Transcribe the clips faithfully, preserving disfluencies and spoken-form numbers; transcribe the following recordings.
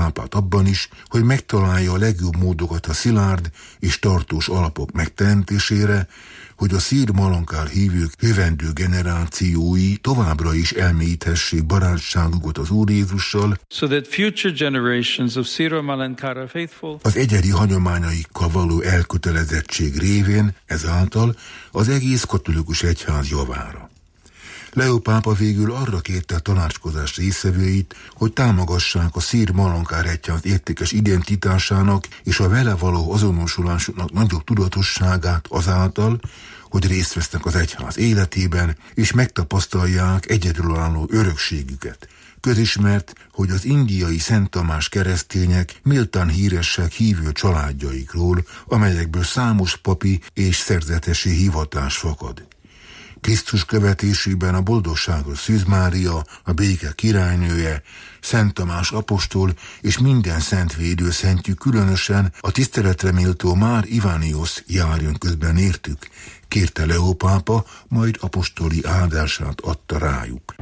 pápát abban is, hogy megtalálja a legjobb módokat a szilárd és tartós alapok megteremtésére, hogy a szír malankár hívők jövendő generációi továbbra is elmélyíthessék barátságukat az Úr Jézussal, so that future generations of Syro-Malankara faithful az egyedi hagyományaikkal való elkötelezettség révén ezáltal az egész katolikus egyház javára. Leó pápa végül arra kérte a tanácskozás résztvevőit, hogy támogassák a szír malankár egyház értékes identitásának és a vele való azonosulásuknak nagyobb tudatosságát azáltal, hogy részt vesznek az egyház életében, és megtapasztalják egyedülálló örökségüket. Közismert, hogy az indiai Szent Tamás keresztények méltán híresek hívő családjaikról, amelyekből számos papi és szerzetesi hivatás fakad. Krisztus követésében a boldogságos Szűz Mária, a béke királynője, Szent Tamás apostol és minden szent védőszentjük, különösen a tiszteletre méltó Már Ivániosz járjon közben értük, kérte Leó pápa, majd apostoli áldását adta rájuk.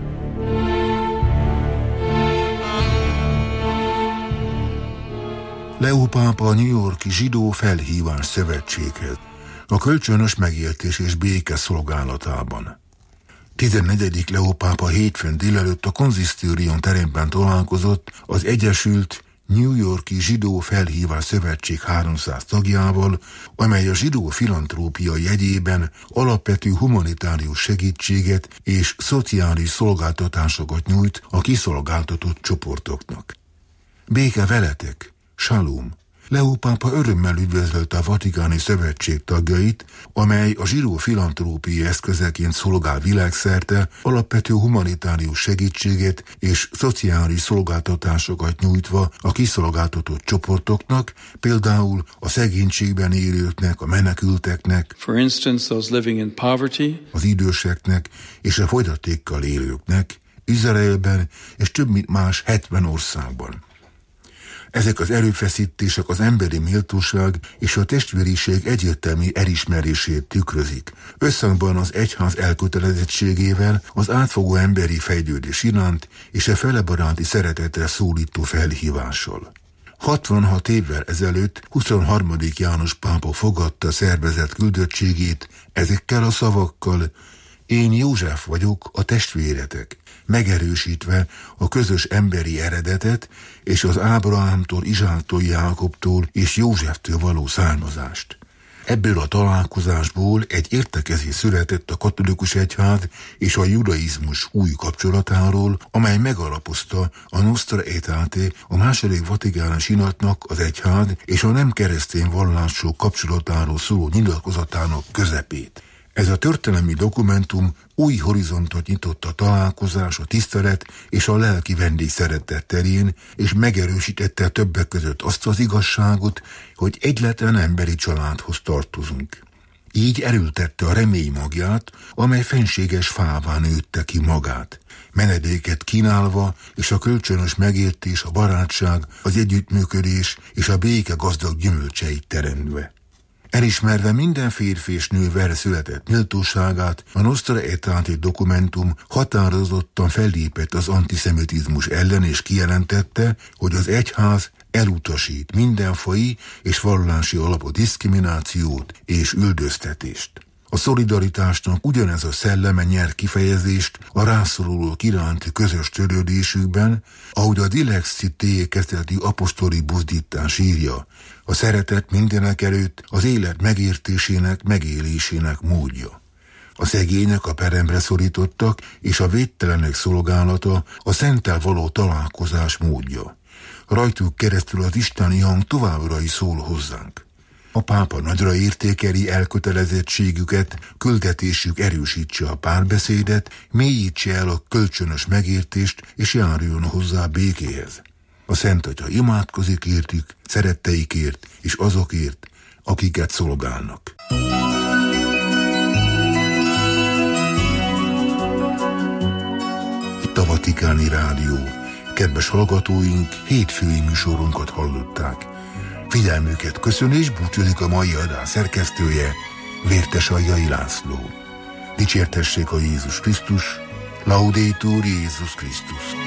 Leó pápa a New York-i Zsidó Felhívás Szövetséghez, a kölcsönös megértés és béke szolgálatában. tizennegyedik Leó pápa hétfőn délelőtt a konzisztórium teremben találkozott az Egyesült New York-i Zsidó Felhívás Szövetség háromszáz tagjával, amely a zsidó filantrópia jegyében alapvető humanitárius segítséget és szociális szolgáltatásokat nyújt a kiszolgáltatott csoportoknak. Béke veletek, Shalom! Leó pápa örömmel üdvözölte a Vatikáni Szövetség tagjait, amely a zsidó filantrópiai eszközeként szolgál világszerte, alapvető humanitárius segítséget és szociális szolgáltatásokat nyújtva a kiszolgáltatott csoportoknak, például a szegénységben élőknek, a menekülteknek, for instance, those living in poverty, az időseknek és a fogyatékkal élőknek, Izraelben és több mint más hetven országban. Ezek az erőfeszítések az emberi méltóság és a testvériség egyértelmű elismerését tükrözik, összhangban az egyház elkötelezettségével, az átfogó emberi fejlődés iránt és a felebaráti szeretetre szólító felhívással. hatvanhat évvel ezelőtt huszonharmadik János pápa fogadta szervezett küldöttségét ezekkel a szavakkal: én József vagyok, a testvéretek, megerősítve a közös emberi eredetet és az Ábrahámtól, Izsáktól, Jákobtól és Józseftől való származást. Ebből a találkozásból egy értekezés született a katolikus egyház és a judaizmus új kapcsolatáról, amely megalapozta a Nostra Aetate, a második vatikáni sinatnak, az egyház és a nem keresztény vallások kapcsolatáról szóló nyilatkozatának közepét. Ez a történelmi dokumentum új horizontot nyitott a találkozás, a tisztelet és a lelki vendégszeretet terén, és megerősítette többek között azt az igazságot, hogy egyletlen emberi családhoz tartozunk. Így erőltette a remény magját, amely fenséges fává nőtte ki magát, menedéket kínálva, és a kölcsönös megértés, a barátság, az együttműködés és a béke gazdag gyümölcseit teremtve. Elismerve minden férfi és nő vele született méltóságát, a Nostra Aetate dokumentum határozottan fellépett az antiszemitizmus ellen, és kijelentette, hogy az egyház elutasít mindenfai és vallási alapú diszkriminációt és üldöztetést. A szolidaritásnak ugyanez a szelleme nyer kifejezést a rászorulók iránti közös törődésükben, ahogy a Dilexité kezdeti apostoli buzdítás írja: a szeretet mindenek előtt az élet megértésének, megélésének módja. A szegények a peremre szorítottak, és a védtelenek szolgálata a szenttel való találkozás módja. Rajtuk keresztül az isteni hang továbbra is szól hozzánk. A pápa nagyra értékeli elkötelezettségüket, küldetésük erősítse a párbeszédet, mélyítse el a kölcsönös megértést, és járuljon hozzá békéhez. A Szent Atya imádkozik értük, szeretteikért és azokért, akiket szolgálnak. Itt a Vatikáni Rádió. Kedves hallgatóink, hétfői műsorunkat hallották. Figyelmüket köszön és búcsúzik a mai adás szerkesztője, Vértes Aljai László. Dicsértessék a Jézus Krisztus, Laudetur Jézus Krisztus.